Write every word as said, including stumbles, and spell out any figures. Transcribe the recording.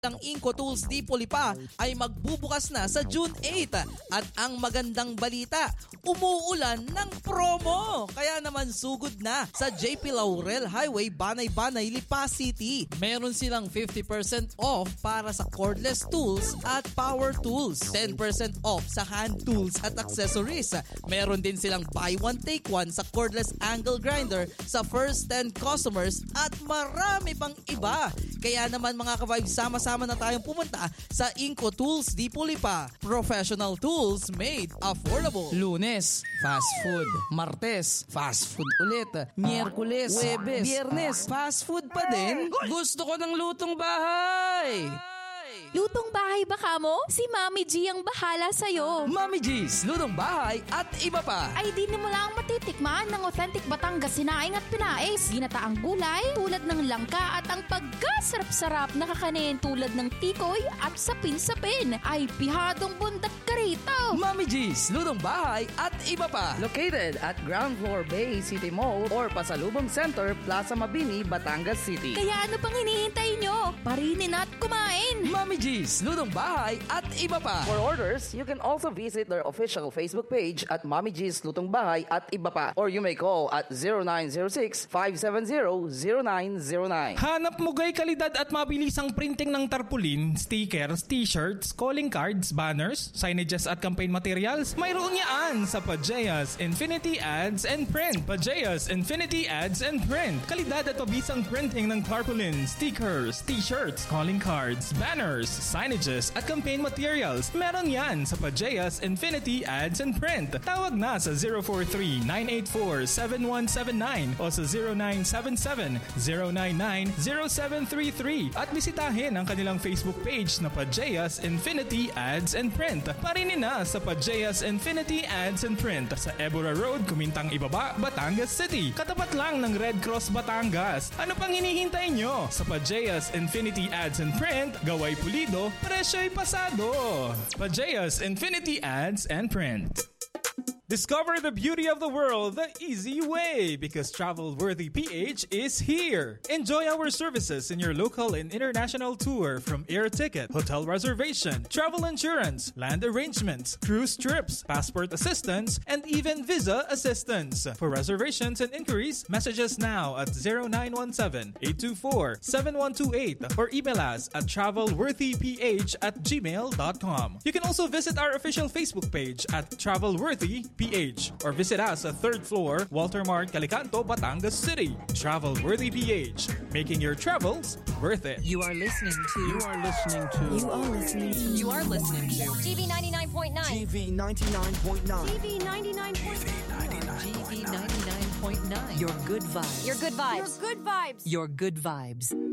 Ang Inco Tools Depot Lipa ay magbubukas na sa June eight at ang magandang balita, umuulan ng promo. Kaya naman sugod na sa J P Laurel Highway, Banay-Banay, Lipa City. Meron silang fifty percent off para sa cordless tools at power tools. ten percent off sa hand tools at accessories. Meron din silang buy one take one sa cordless angle grinder sa first ten customers at marami pang iba. Kaya naman mga ka-vibes, sama-sama na tayong pumunta sa Inco Tools Depot Lipa. Professional tools made affordable. Lunes, fast food. Martes, fast food ulit. Miyerkules, Huwebes, Biyernes, fast food pa din. Gusto ko ng lutong bahay. Lutong bahay ba kamo? Si Mami G ang bahala sa'yo. Mami G's, lutong bahay at iba pa. Ay di mo lang matitikman ng authentic Batangas sinaing at pinais. Ginataang gulay tulad ng langka at ang pagkasarap-sarap na kakanin tulad ng tikoy at sapin-sapin. Ay pihadong bundak ka rito. Mami G's, lutong bahay at iba pa. Located at ground floor Bay City Mall or Pasalubong Center, Plaza Mabini, Batangas City. Kaya ano pang hinihintay nyo? Parinin at kumain. Mami G's, lutong bahay at iba pa. For orders, you can also visit their official Facebook page at Mami G's Lutong Bahay at Iba Pa. Or you may call at zero nine zero six, five seven zero, zero nine zero nine. Hanap mo gay kalidad at mabilisang printing ng tarpaulin, stickers, t-shirts, calling cards, banners, signages at campaign materials? Mayroon yan sa Pajeas Infinity Ads and Print. Pajeas Infinity Ads and Print. Kalidad at mabisang printing ng tarpaulin, stickers, t-shirts, calling cards, banners, signages at campaign materials. Meron yan sa Pajeas Infinity Ads and Print. Tawag na sa zero four three, nine eight four, seven one seven nine o sa zero nine seven seven, zero nine nine, zero seven three three at bisitahin ang kanilang Facebook page na Pajeas Infinity Ads and Print. Parinin na sa Pajeas Infinity Ads and Print sa Ebora Road, Kumintang Ibaba, Batangas City. Katapat lang ng Red Cross Batangas. Ano pang hinihintay nyo? Sa Pajeas Infinity Ads and Print, gaway pulido, presyo'y pasado. Pajeas Infinity Ads and Print. Discover the beauty of the world the easy way because Travel Worthy P H is here. Enjoy our services in your local and international tour from air ticket, hotel reservation, travel insurance, land arrangements, cruise trips, passport assistance, and even visa assistance. For reservations and inquiries, message us now at zero nine one seven, eight two four, seven one two eight or email us at travelworthyph at gmail dot com. You can also visit our official Facebook page at Travelworthy P H or visit us at third floor, Walter Mart, Calicanto, Batangas City. Travel Worthy P H, making your travels worth it. You are listening to. You are listening to. You are listening to. You are listening to. G V ninety-nine point nine. G V ninety-nine point nine. G V ninety-nine point nine. G V ninety-nine point nine. Your good vibes. Your good vibes. Your good vibes. Your good vibes.